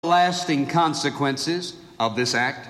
lasting consequences of this act?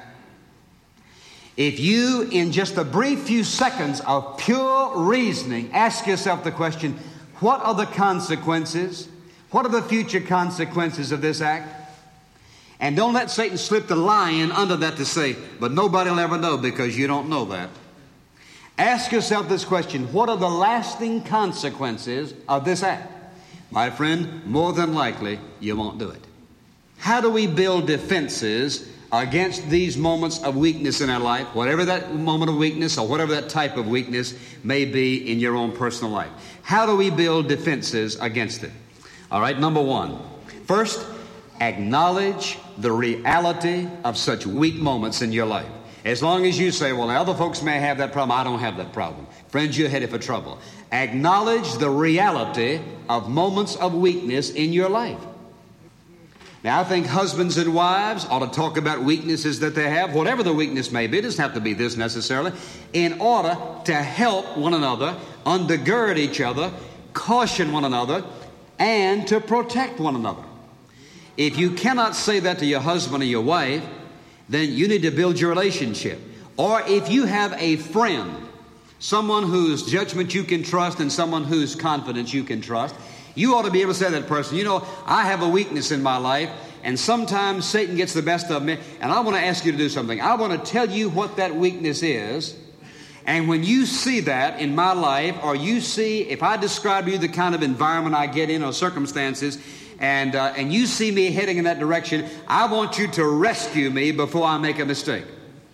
If you, in just a brief few seconds of pure reasoning, ask yourself the question, what are the consequences? What are the future consequences of this act? And don't let Satan slip the lie in under that to say, but nobody will ever know because you don't know that. Ask yourself this question, what are the lasting consequences of this act? My friend, more than likely, you won't do it. How do we build defenses against these moments of weakness in our life, whatever that moment of weakness or whatever that type of weakness may be in your own personal life? How do we build defenses against it? All right, number one. First, acknowledge the reality of such weak moments in your life. As long as you say, well, other folks may have that problem, I don't have that problem. Friends, you're headed for trouble. Acknowledge the reality of moments of weakness in your life. Now, I think husbands and wives ought to talk about weaknesses that they have, whatever the weakness may be. It doesn't have to be this necessarily, in order to help one another, undergird each other, caution one another, and to protect one another. If you cannot say that to your husband or your wife, then you need to build your relationship. Or if you have a friend, someone whose judgment you can trust and someone whose confidence you can trust, you ought to be able to say to that person, you know, I have a weakness in my life, and sometimes Satan gets the best of me, and I want to ask you to do something. I want to tell you what that weakness is, and when you see that in my life, or you see, if I describe to you the kind of environment I get in or circumstances, and you see me heading in that direction, I want you to rescue me before I make a mistake.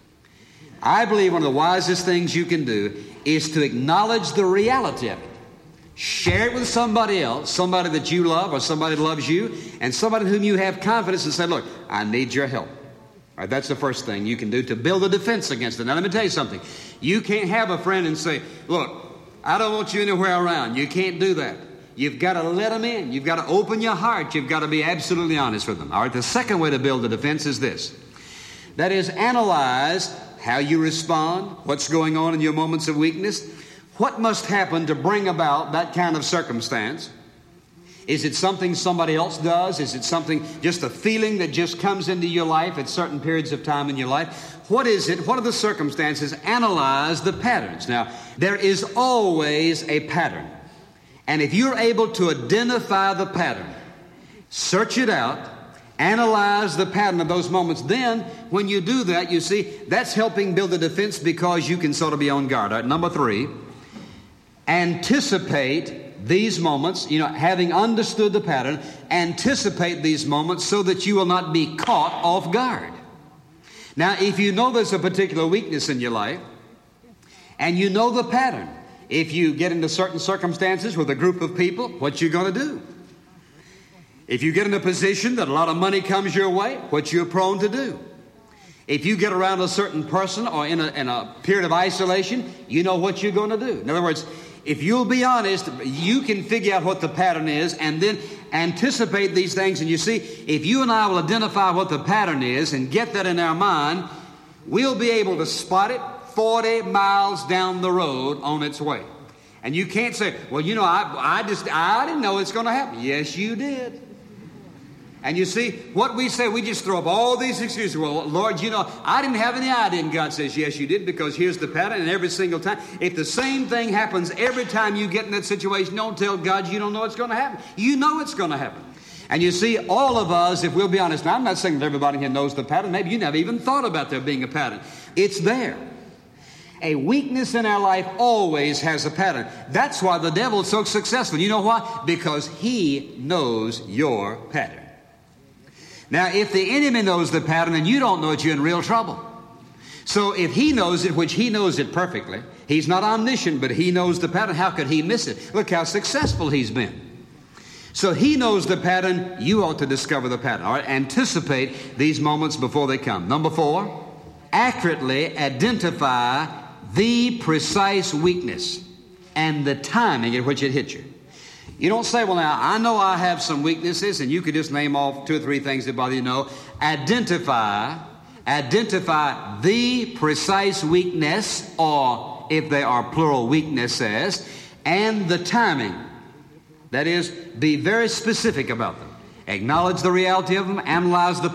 I believe one of the wisest things you can do is to acknowledge the reality of it. Share it with somebody else, somebody that you love or somebody that loves you, and somebody in whom you have confidence, and say, look, I need your help. All right, that's the first thing you can do to build a defense against it. Now, let me tell you something. You can't have a friend and say, look, I don't want you anywhere around. You can't do that. You've got to let them in. You've got to open your heart. You've got to be absolutely honest with them. All right, the second way to build a defense is this. That is, analyze how you respond, what's going on in your moments of weakness. What must happen to bring about that kind of circumstance? Is it something somebody else does? Is it something, just a feeling that just comes into your life at certain periods of time in your life? What is it? What are the circumstances? Analyze the patterns. Now, there is always a pattern. And if you're able to identify the pattern, search it out, analyze the pattern of those moments, then when you do that, you see, that's helping build a defense because you can sort of be on guard. All right, number three, anticipate these moments, having understood the pattern, anticipate these moments so that you will not be caught off guard. Now, if you know there's a particular weakness in your life, and you know the pattern, if you get into certain circumstances with a group of people, what you going to do? If you get in a position that a lot of money comes your way, what you're prone to do? If you get around a certain person or in a period of isolation, you know what you're going to do. In other words, if you'll be honest, you can figure out what the pattern is and then anticipate these things. And you see, if you and I will identify what the pattern is and get that in our mind, we'll be able to spot it 40 miles down the road on its way. And you can't say, well, I didn't know it's going to happen. Yes, you did. And you see, what we say, we just throw up all these excuses. Well, Lord, I didn't have any idea. And God says, yes, you did, because here's the pattern. And every single time, if the same thing happens every time you get in that situation, don't tell God you don't know it's going to happen. You know it's going to happen. And you see, all of us, if we'll be honest, now I'm not saying that everybody here knows the pattern. Maybe you never even thought about there being a pattern. It's there. A weakness in our life always has a pattern. That's why the devil is so successful. You know why? Because he knows your pattern. Now, if the enemy knows the pattern and you don't know it, you're in real trouble. So if he knows it, which he knows it perfectly, he's not omniscient, but he knows the pattern. How could he miss it? Look how successful he's been. So he knows the pattern. You ought to discover the pattern. All right, anticipate these moments before they come. Number four, accurately identify the precise weakness and the timing at which it hits you. You don't say, well, now, I know I have some weaknesses, and you could just name off 2 or 3 things that bother you. No. Identify the precise weakness, or if they are plural, weaknesses, and the timing. That is, be very specific about them. Acknowledge the reality of them, analyze the